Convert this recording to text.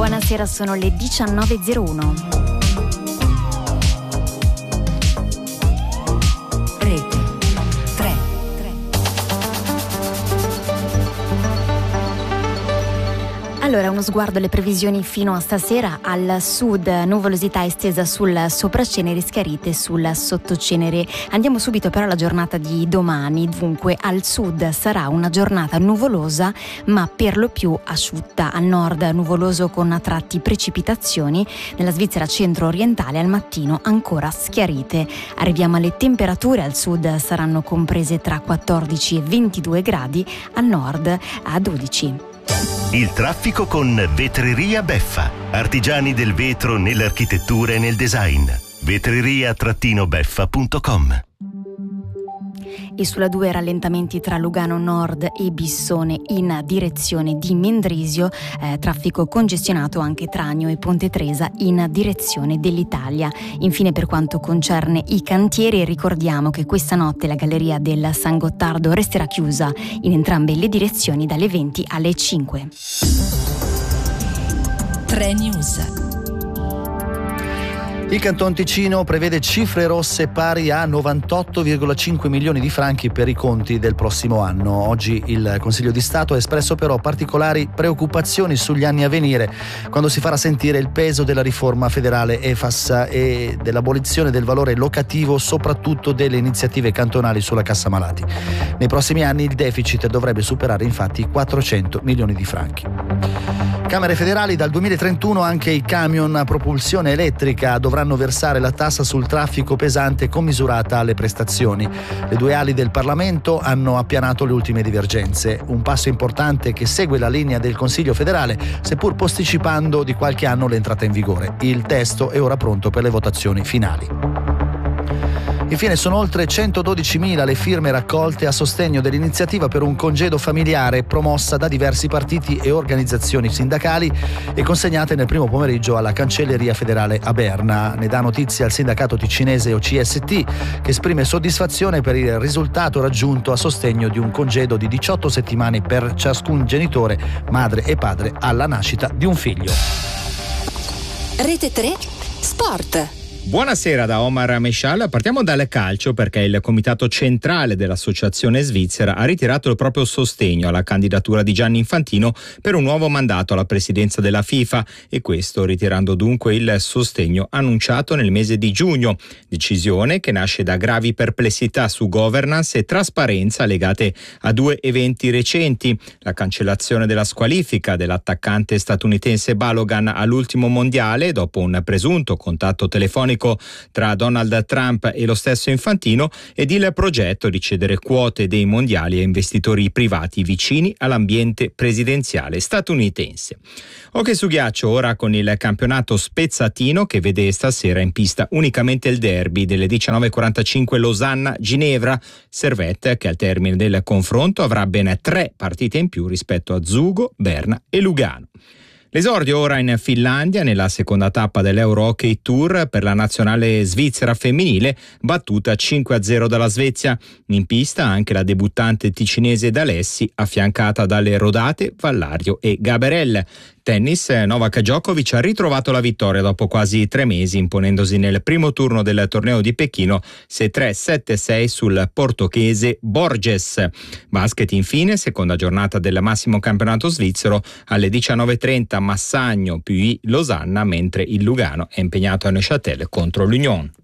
Buonasera, sono le 19.01. Rete 3. Allora, uno sguardo alle previsioni fino a stasera. Al sud nuvolosità estesa sul sopracenere, schiarite sul sottocenere. Andiamo subito però alla giornata di domani. Dunque al sud sarà una giornata nuvolosa ma per lo più asciutta. Al nord nuvoloso con a tratti precipitazioni. Nella Svizzera centro-orientale al mattino ancora schiarite. Arriviamo alle temperature. Al sud saranno comprese tra 14 e 22 gradi, al nord a 12. Il traffico con Vetreria Beffa, artigiani del vetro nell'architettura e nel design. vetreria-beffa.com. E sulla 2 rallentamenti tra Lugano Nord e Bissone in direzione di Mendrisio, traffico congestionato anche tra Agno e Ponte Tresa in direzione dell'Italia. Infine, per quanto concerne i cantieri, ricordiamo che questa notte la galleria del San Gottardo resterà chiusa in entrambe le direzioni dalle 20 alle 5. 3 News. Il Canton Ticino prevede cifre rosse pari a 98,5 milioni di franchi per i conti del prossimo anno. Oggi il Consiglio di Stato ha espresso però particolari preoccupazioni sugli anni a venire, quando si farà sentire il peso della riforma federale EFAS e dell'abolizione del valore locativo, soprattutto delle iniziative cantonali sulla cassa malati. Nei prossimi anni il deficit dovrebbe superare infatti i 400 milioni di franchi. Camere federali: dal 2031 anche i camion a propulsione elettrica dovranno versare la tassa sul traffico pesante commisurata alle prestazioni. Le due ali del Parlamento hanno appianato le ultime divergenze, un passo importante che segue la linea del Consiglio federale, seppur posticipando di qualche anno l'entrata in vigore. Il testo è ora pronto per le votazioni finali. Infine, sono oltre 112.000 le firme raccolte a sostegno dell'iniziativa per un congedo familiare promossa da diversi partiti e organizzazioni sindacali e consegnate nel primo pomeriggio alla Cancelleria federale a Berna. Ne dà notizia il sindacato ticinese OCST, che esprime soddisfazione per il risultato raggiunto a sostegno di un congedo di 18 settimane per ciascun genitore, madre e padre, alla nascita di un figlio. Rete 3 Sport. Buonasera da Omar Mescial. Partiamo dal calcio, perché il comitato centrale dell'associazione svizzera ha ritirato il proprio sostegno alla candidatura di Gianni Infantino per un nuovo mandato alla presidenza della FIFA, e questo ritirando dunque il sostegno annunciato nel mese di giugno. Decisione che nasce da gravi perplessità su governance e trasparenza legate a due eventi recenti: la cancellazione della squalifica dell'attaccante statunitense Balogan all'ultimo mondiale dopo un presunto contatto telefonico tra Donald Trump e lo stesso Infantino, ed il progetto di cedere quote dei mondiali a investitori privati vicini all'ambiente presidenziale statunitense. Ok, su ghiaccio ora con il campionato spezzatino, che vede stasera in pista unicamente il derby delle 19:45 Losanna-Ginevra. Servette che al termine del confronto avrà ben 3 partite in più rispetto a Zugo, Berna e Lugano. L'esordio ora in Finlandia nella seconda tappa dell'Euro Hockey Tour per la nazionale svizzera femminile, battuta 5-0 dalla Svezia. In pista anche la debuttante ticinese D'Alessi, affiancata dalle rodate Vallario e Gaberel. Tennis, Novak Djokovic ha ritrovato la vittoria dopo quasi 3 mesi, imponendosi nel primo turno del torneo di Pechino 6-3-7-6 sul portoghese Borges. Basket infine, seconda giornata del massimo campionato svizzero, alle 19:30 Massagno più Losanna, mentre il Lugano è impegnato a Neuchâtel contro l'Union.